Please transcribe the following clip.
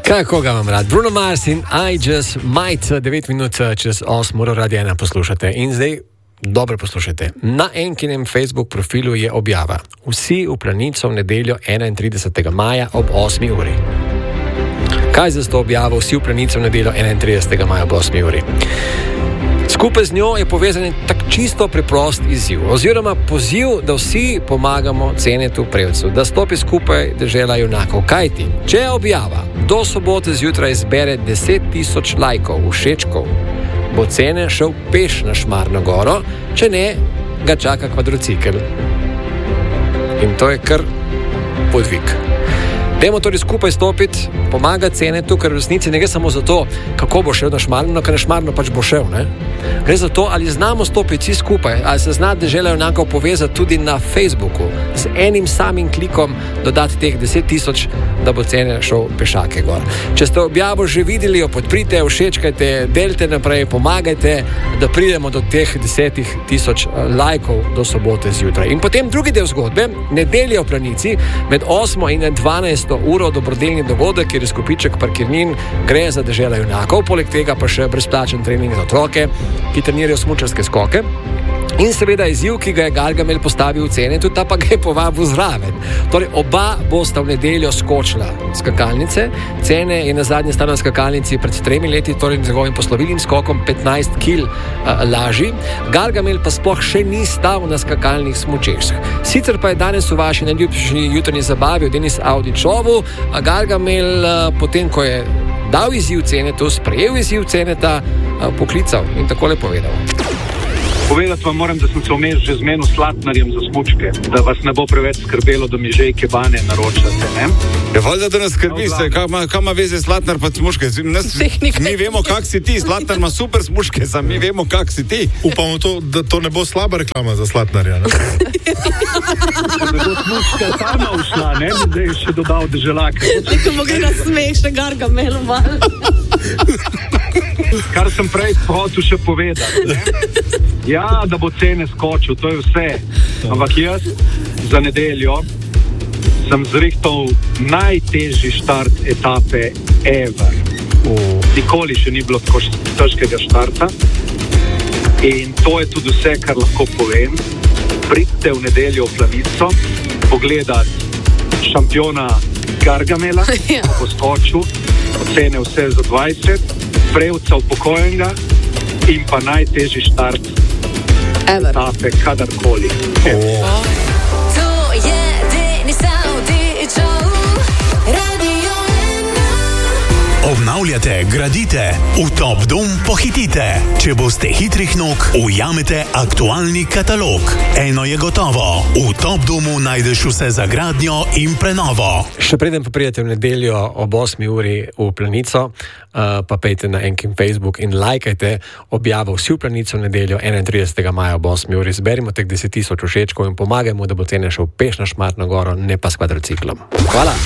Kako ga vam rad? Bruno Mars in I Just Might, 9 minut čez 8 uro Radio 1 poslušate. In zdaj dobro poslušajte. Na Enkinem Facebook profilu je objava: vsi v Planico v nedeljo 31. maja ob 8 uri. Kaj za to objavo vsi v Planico v nedeljo 31. maja ob 8 uri? Skupaj z njo je povezan tak čisto preprost izziv, oziroma poziv, da vsi pomagamo Cenetu Prevcu, da stopi skupaj dežela junakov. Kajti, če je objava do sobote zjutraj zbere 10.000 lajkov, všečkov, bo Cene šel peš na Šmarno goro, če ne, ga čaka kvadricikel. In to je kar podvig. Dajmo torej skupaj stopiti, pomagati Cenetu, ker v resnici ne gre samo za to, kako bo šel na Šmarno, ker na Šmarno pač bo šel, ne? Gre za to, ali znamo stopiti vsi skupaj, ali se zna dežela junakov povezati tudi na Facebooku, z enim samim klikom dodati teh 10.000, da bo Cene šel pešake gor. Če ste objavo že videli, jo podprite, všečkajte, delite naprej, pomagajte, da pridemo do teh 10.000 lajkov do sobote zjutraj. In potem drugi del zgodbe, nedelja v Planici, med 8 in 12 uro dobrodelni dogodek, kjer je skupiček parkirnin, gre za dežela junakov, poleg tega pa še brezplačen trening za otroke, ki trenirajo smučarske skoke. In seveda izziv, ki ga je Gargamel postavil v Cenetu, ta pa ga je povabil zraven. Torej, oba bosta v nedeljo skočila skakalnice. Cene je na zadnje stala na skakalnici pred 3 leti, torej z njegovim poslovilnim skokom 15 kg lažji. Gargamel pa sploh še ni stal na skakalnih smučeh. Sicer pa je danes v vaši najljubši jutrnji zabavi v Denis Audičovu Gargamel, potem ko je dal izziv Cenetu, sprejel izziv Ceneta, poklical in takole povedal. Povedati vam moram, da sem se vmes že zmenil s Slatnarjem za smučke, da vas ne bo preveč skrbelo, da mi že kebane naročate, ne? Ja, valjda, da nas skrbi, kaj ima veze Slatnar pa smučke? Mi vemo, kak si ti, Slatnar ima super smučke, mi vemo, kak si ti. Upamo to, da to ne bo slaba reklama za Slatnarja, ne? Da bo smučka sama ušla, ne? Da je še dodal deželake. Nekomu gre na smeh, še Gargamelu malo. Kar sem prej hotel še povedati, ne? Ja, da bo Cene skočil, to je vse. Ampak jaz za nedeljo sem zrihtal najtežji štart etape ever. Nikoli še ni bilo tako težkega štarta. In to je tudi vse, kar lahko povem. Pridite v nedeljo v Planico pogledati šampiona Gargamela, ko bo skočil, Cene vse za 20, Prevca upokojenega in pa najtežji štart etape kadarkoli. To je Denis Audičov, Radio 1. Obnavljate, gradite, v Top Dom pohitite. Če boste hitrih nog, ujamete aktualni katalog. Eno je gotovo, v Top Domu najdeš vse za gradnjo in prenovo. Še preden pa pridete v nedeljo ob 8 uri v Planico, pa pejte na Enkin Facebook in lajkajte objavo vsi v Planico v nedeljo 31. maja ob 8 uri. Zberimo teh 10.000 všečkov in pomagajmo, da bo Cene šel peš na Šmarno goro, ne pa s kvadriciklom. Hvala.